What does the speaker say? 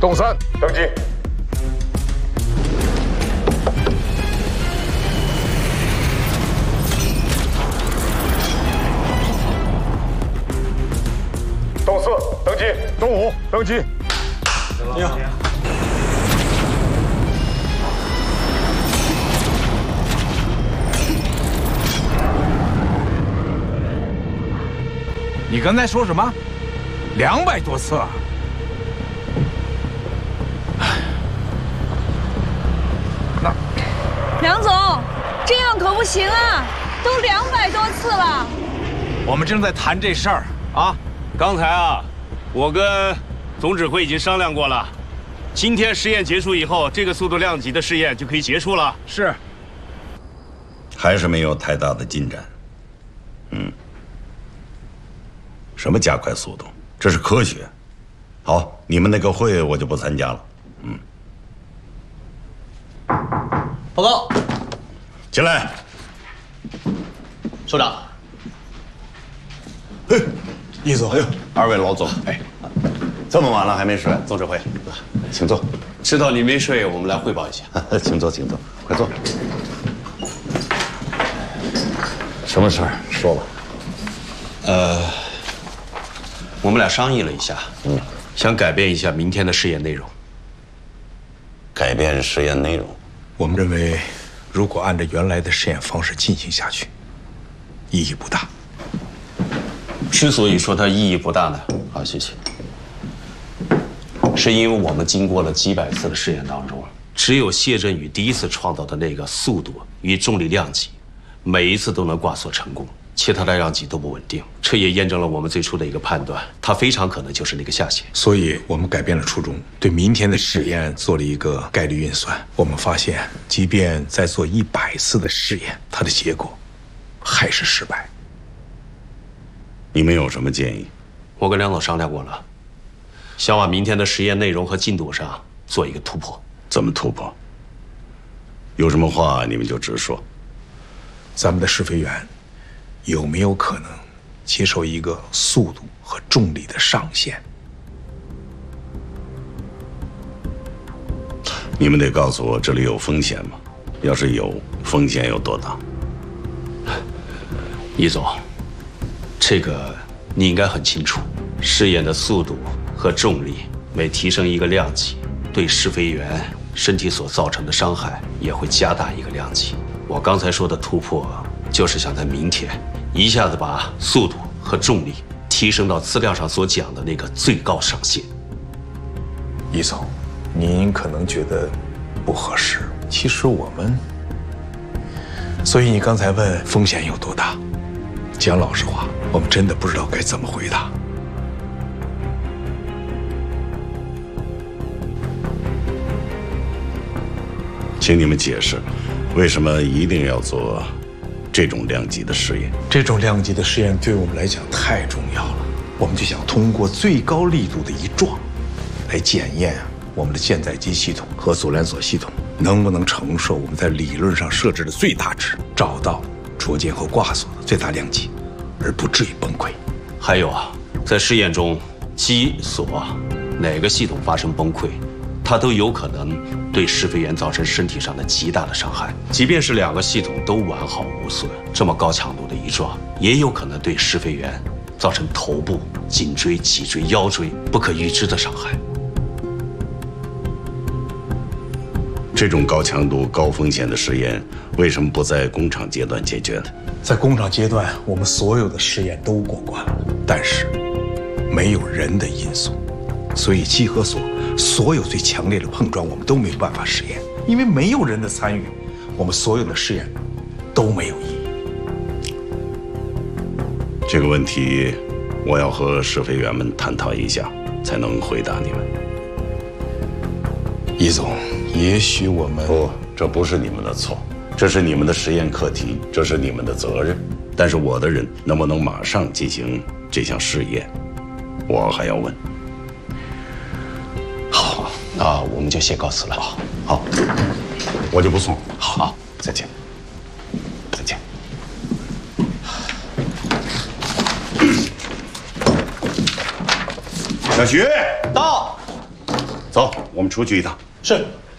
动3，登记。动4，登记。动5，登记。 你好。 你刚才说什么？200多次啊！那梁总，这样可不行啊！都200多次了。 我们正在谈这事儿啊。 刚才啊，我跟总指挥已经商量过了，今天实验结束以后，这个速度量级的试验就可以结束了。 是。 还是没有太大的进展。什么加快速度？这是科学。好，你们那个会我就不参加了。 报告。 进来。 首长。 易总，二位老总，这么晚了还没睡？ 总指挥， 请坐。 知道你没睡，我们来汇报一下。 请坐，请坐，快坐。什么事儿？说吧。 我们俩商议了一下，想改变一下明天的试验内容。 改变实验内容？ 我们认为，如果按照原来的实验方式进行下去，意义不大。 之所以说它意义不大呢，好，谢谢。是因为我们经过了几百次的试验当中，只有谢振宇第一次创造的那个速度与重力量级，每一次都能挂锁成功。其他的量级都不稳定，这也验证了我们最初的一个判断，它非常可能就是那个下限。 所以我们改变了初衷，对明天的实验做了一个概率运算。我们发现，即便再做100次的试验，它的结果还是失败。 你们有什么建议？ 我跟梁总商量过了，想往明天的实验内容和进度上做一个突破。 怎么突破？有什么话你们就直说。 咱们的试飞员有没有可能接受一个速度和重力的上限？ 你们得告诉我这里有风险吗？要是有，风险有多大？ 易总，这个你应该很清楚，试验的速度和重力每提升一个量级，对试飞员身体所造成的伤害也会加大一个量级。我刚才说的突破，就是想在明天一下子把速度和重力提升到资料上所讲的那个最高上限。 易总，您可能觉得不合适，其实我们……所以你刚才问风险有多大，讲老实话，我们真的不知道该怎么回答。 请你们解释，为什么一定要做这种量级的试验？ 这种量级的试验对我们来讲太重要了，我们就想通过最高力度的一撞，来检验我们的舰载机系统和阻拦索系统能不能承受我们在理论上设置的最大值，找到着舰和挂锁的最大量级，而不至于崩溃。 还有啊，在试验中，机锁哪个系统发生崩溃，它都有可能对试飞员造成身体上的极大的伤害。即便是2个系统都完好无损，这么高强度的一撞，也有可能对试飞员造成头部、颈椎、脊椎、腰椎不可预知的伤害。 这种高强度、高风险的实验，为什么不在工厂阶段解决呢？ 在工厂阶段，我们所有的试验都过关了，但是没有人的因素，所以机和锁所有最强烈的碰撞，我们都没有办法实验，因为没有人的参与，我们所有的试验都没有意义。 这个问题，我要和试飞员们探讨一下，才能回答你们。 易总，也许我们…… 不，这不是你们的错，这是你们的实验课题，这是你们的责任。但是我的人能不能马上进行这项试验，我还要问。 好，那我们就先告辞了。 好，我就不送。 好， 再见。再见。小徐到。 走，我们出去一趟。 是。